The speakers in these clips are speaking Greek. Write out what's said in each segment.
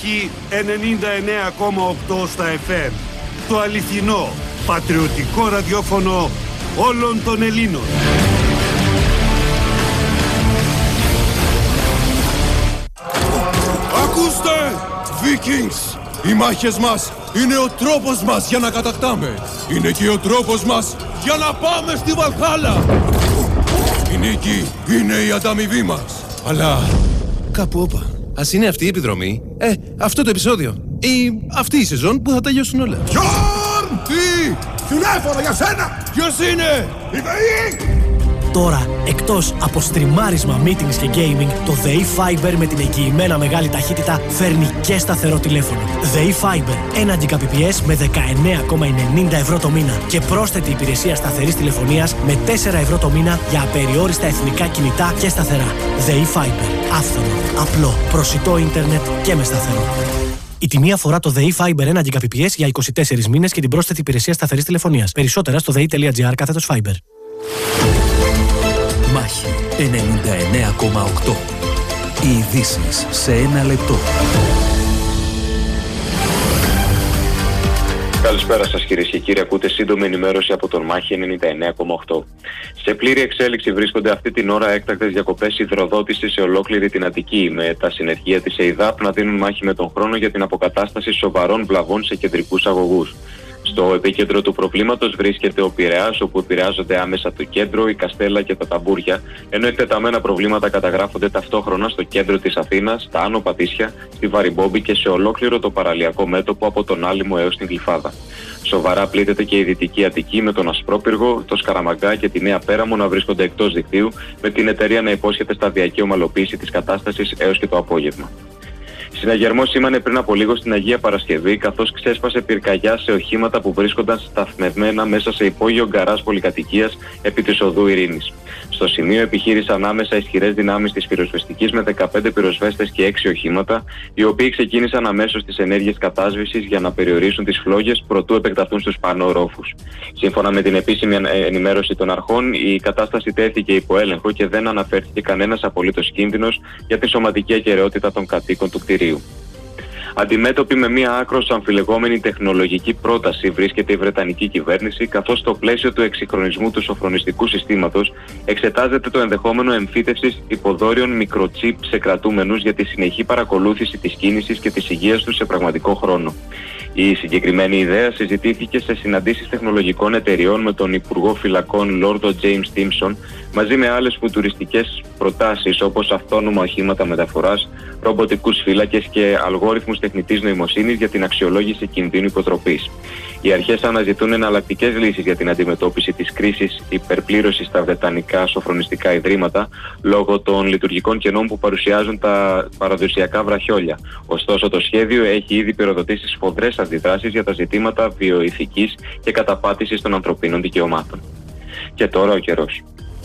Μάχη 99,8 στα FM. Το αληθινό, πατριωτικό ραδιόφωνο όλων των Ελλήνων. Ακούστε, Vikings! Οι μάχες μας είναι ο τρόπος μας για να κατακτάμε. Είναι και ο τρόπος μας για να πάμε στη Βαλχάλα. Η νίκη είναι η ανταμοιβή μας. Αλλά κάπου όπα. Ας είναι αυτή η επιδρομή, αυτό το επεισόδιο ή αυτή η σεζόν που θα τελειώσουν όλα. Γιόρν! Τι! Τηλέφωνο για σένα! Ποιος είναι? Η ΔΕΗ! Τώρα, εκτός από στριμάρισμα, meetings και gaming, το ΔΕΗ Fiber με την εγγυημένα μεγάλη ταχύτητα φέρνει και σταθερό τηλέφωνο. ΔΕΗ Fiber, 1 Gbps με 19,90 ευρώ το μήνα και πρόσθετη υπηρεσία σταθερής τηλεφωνίας με 4 ευρώ το μήνα για απεριόριστα εθνικά κινητά και σταθερά. ΔΕΗ Fiber, άφθονο, απλό, προσιτό ίντερνετ και με σταθερό. Η τιμή αφορά το ΔΕΗ Fiber 1 Gbps για 24 μήνες και την πρόσθετη υπηρεσία σταθερής τηλεφωνίας. Περισσότερα στο dei.gr/Fiber. Μάχη 99,8. Οι ειδήσεις σε ένα λεπτό. Καλησπέρα σας κυρίες και κύριοι. Ακούτε σύντομη ενημέρωση από τον Μάχη 99,8. Σε πλήρη εξέλιξη βρίσκονται αυτή την ώρα έκτακτες διακοπές υδροδότησης σε ολόκληρη την Αττική, με τα συνεργεία της ΕΙΔΑΠ να δίνουν μάχη με τον χρόνο για την αποκατάσταση σοβαρών βλαβών σε κεντρικούς αγωγούς. Στο επίκεντρο του προβλήματος βρίσκεται ο Πειραιάς, όπου επηρεάζονται άμεσα το κέντρο, η Καστέλα και τα Ταμπούρια, ενώ εκτεταμένα προβλήματα καταγράφονται ταυτόχρονα στο κέντρο της Αθήνας, τα Άνω Πατήσια, στη Βαριμπόμπη και σε ολόκληρο το παραλιακό μέτωπο από τον Άλυμο έως την Γλυφάδα. Σοβαρά πλήττεται και η Δυτική Αττική, με τον Ασπρόπυργο, το Σκαραμαγκά και τη Νέα Πέραμο να βρίσκονται εκτός δικτύου, με την εταιρεία να υπόσχεται σταδιακή ομαλοποίηση της κατάστασης έως και το απόγευμα. Συναγερμός σήμανε πριν από λίγο στην Αγία Παρασκευή, καθώς ξέσπασε πυρκαγιά σε οχήματα που βρίσκονταν σταθμευμένα μέσα σε υπόγειο γκαράζ πολυκατοικίας επί της οδού Ειρήνης. Στο σημείο επιχείρησαν άμεσα ισχυρές δυνάμεις της πυροσβεστικής με 15 πυροσβέστες και 6 οχήματα, οι οποίοι ξεκίνησαν αμέσως τις ενέργειες κατάσβεσης για να περιορίσουν τις φλόγες προτού επεκταθούν στους πάνω ορόφους. Σύμφωνα με την επίσημη ενημέρωση των αρχών, η κατάσταση τέθηκε υπό έλεγχο και δεν αναφέρθηκε κανένας απολύτως κίνδυνος για τη σωματική ακεραιότητα των κατοίκων του κτηρίου. Αντιμέτωπη με μια άκρως αμφιλεγόμενη τεχνολογική πρόταση βρίσκεται η Βρετανική κυβέρνηση, καθώς στο πλαίσιο του εξυγχρονισμού του σοφρονιστικού συστήματος εξετάζεται το ενδεχόμενο εμφύτευσης υποδόριων μικροτσίπ σε κρατούμενους για τη συνεχή παρακολούθηση της κίνησης και της υγείας τους σε πραγματικό χρόνο. Η συγκεκριμένη ιδέα συζητήθηκε σε συναντήσεις τεχνολογικών εταιριών με τον Υπουργό Φυλακών Λόρδο James Timson, μαζί με άλλες φουτουριστικές προτάσεις όπως αυτόνομα οχήματα μεταφοράς, ρομποτικούς φύλακες και αλγόριθμους τεχνητής νοημοσύνης για την αξιολόγηση κινδύνου υποτροπής. Οι αρχές αναζητούν εναλλακτικές λύσεις για την αντιμετώπιση της κρίσης υπερπλήρωσης στα βρετανικά σοφρονιστικά ιδρύματα λόγω των λειτουργικών κενών που παρουσιάζουν τα παραδοσιακά βραχιόλια. Ωστόσο, το σχέδιο έχει ήδη πυροδοτήσει σφοδρές αντιδράσεις για τα ζητήματα βιοηθικής και καταπάτησης των ανθρωπίνων δικαιωμάτων. Και τώρα ο καιρός.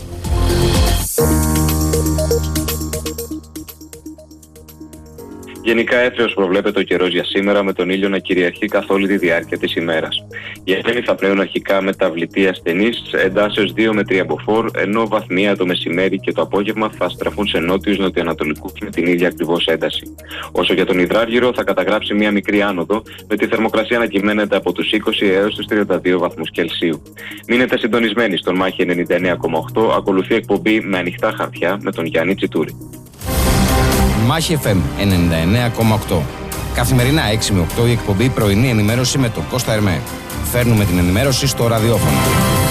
Γενικά έθριος προβλέπεται ο καιρός για σήμερα, με τον ήλιο να κυριαρχεί καθ' όλη τη διάρκεια της ημέρας. Οι έντονοι θα πνέουν αρχικά μεταβλητή ασθενής, εντάσεως 2 με 3 μποφόρ, ενώ βαθμία το μεσημέρι και το απόγευμα θα στραφούν σε νότιους νοτιοανατολικούς με την ίδια ακριβώς ένταση. Όσο για τον υδράργυρο, θα καταγράψει μια μικρή άνοδο, με τη θερμοκρασία να κυμαίνεται από τους 20 έως τους 32 βαθμούς Κελσίου. Μείνετε συντονισμένοι στον Μάχη 99,8, ακολουθεί εκπομπή με ανοιχτά χαρτιά με τον Γιάννη Τσιτούρη. Μάχη FM 99,8. Καθημερινά 6 με 8 η εκπομπή πρωινή ενημέρωση με τον Κώστα Ερμέ. Φέρνουμε την ενημέρωση στο ραδιόφωνο.